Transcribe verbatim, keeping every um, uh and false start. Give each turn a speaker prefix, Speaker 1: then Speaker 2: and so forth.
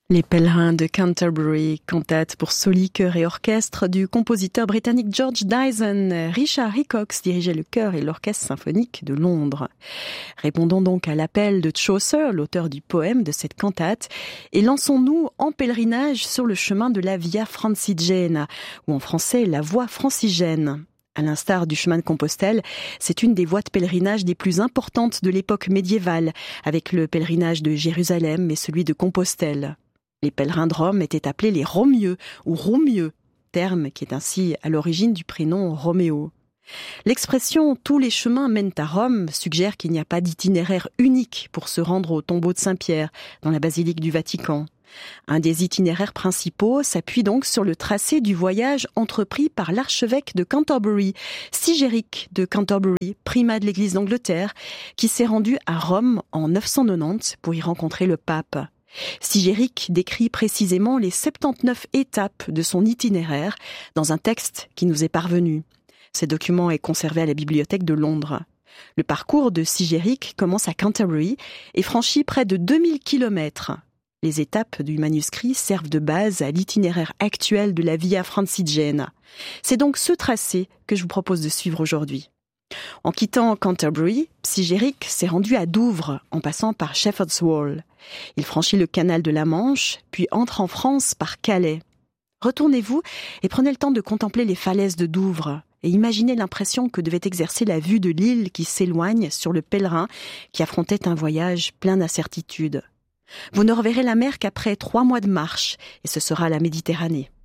Speaker 1: Les Pèlerins de Canterbury, cantate pour soli, chœur et orchestre du compositeur britannique George Dyson. Richard Hickox dirigeait le chœur et l'orchestre symphonique de Londres. Répondons donc à l'appel de Chaucer, l'auteur du poème de cette cantate, et lançons-nous en pèlerinage sur le chemin de la Via Francigena, ou en français la voie francigène. À l'instar du chemin de Compostelle, c'est une des voies de pèlerinage les plus importantes de l'époque médiévale, avec le pèlerinage de Jérusalem et celui de Compostelle. Les pèlerins de Rome étaient appelés les Romieux ou Romieux, terme qui est ainsi à l'origine du prénom Roméo. L'expression « tous les chemins mènent à Rome » suggère qu'il n'y a pas d'itinéraire unique pour se rendre au tombeau de Saint-Pierre, dans la basilique du Vatican. Un des itinéraires principaux s'appuie donc sur le tracé du voyage entrepris par l'archevêque de Canterbury, Sigéric de Canterbury, primat de l'Église d'Angleterre, qui s'est rendu à Rome en neuf cent quatre-vingt-dix pour y rencontrer le pape. Sigéric décrit précisément les soixante-dix-neuf étapes de son itinéraire dans un texte qui nous est parvenu. Ce document est conservé à la bibliothèque de Londres. Le parcours de Sigéric commence à Canterbury et franchit près de deux mille kilomètres. Les étapes du manuscrit servent de base à l'itinéraire actuel de la Via Francigena. C'est donc ce tracé que je vous propose de suivre aujourd'hui. En quittant Canterbury, Sigéric s'est rendu à Douvres, en passant par Shepherd's Wall. Il franchit le canal de la Manche, puis entre en France par Calais. Retournez-vous et prenez le temps de contempler les falaises de Douvres et imaginez l'impression que devait exercer la vue de l'île qui s'éloigne sur le pèlerin qui affrontait un voyage plein d'incertitudes. Vous ne reverrez la mer qu'après trois mois de marche, et ce sera la Méditerranée.